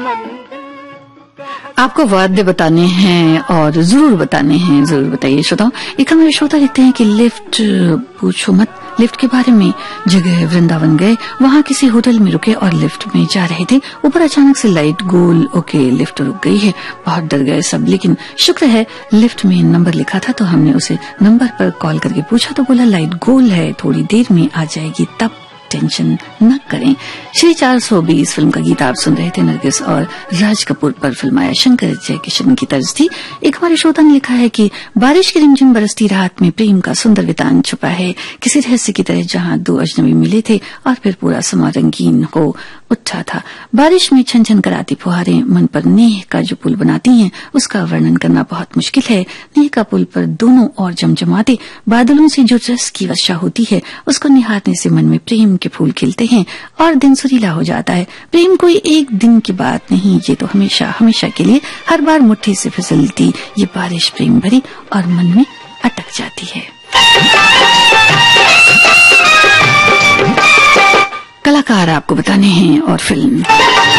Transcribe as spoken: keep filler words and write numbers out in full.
आपको वाद्य बताने हैं और जरूर बताने हैं, जरूर बताइए श्रोताओं। एक हमारे श्रोता लिखते हैं कि लिफ्ट पूछो मत, लिफ्ट के बारे में। जगह वृंदावन गए, वहां किसी होटल में रुके और लिफ्ट में जा रहे थे। ऊपर अचानक से लाइट गोल, ओके लिफ्ट रुक गई है। बहुत डर गए सब, लेकिन शुक्र है लिफ्ट में नंबर लिखा था तो हमने उसे नंबर पर कॉल करके पूछा तो बोला लाइट गोल है, थोड़ी देर में आ जाएगी, तब टेंशन न करें। श्री चार सौ बीस फिल्म का गीत आप सुन रहे थे। नरगिस और राज कपूर पर फिल्माया शंकर जयकिशन की तर्ज थी। एक हमारे श्रोता ने लिखा है कि बारिश की रिमझिम बरसती रात में प्रेम का सुंदर वितान छुपा है, किसी रहस्य की तरह जहां दो अजनबी मिले थे और फिर पूरा समा रंगीन हो उठा था। बारिश में छन छन कराती फुहारें मन पर नेह का जो पुल बनाती हैं, उसका वर्णन करना बहुत मुश्किल है। नेह का पुल पर दोनों और जमजमाते बादलों से जो रस की वर्षा होती है, उसको निहारने से मन में प्रेम के फूल खिलते हैं और दिन सुरीला हो जाता है। प्रेम कोई एक दिन की बात नहीं, ये तो हमेशा हमेशा के लिए हर बार मुट्ठी से फिसलती ये बारिश प्रेम भरी और मन में अटक जाती है। कलाकार आपको बताने हैं और फिल्म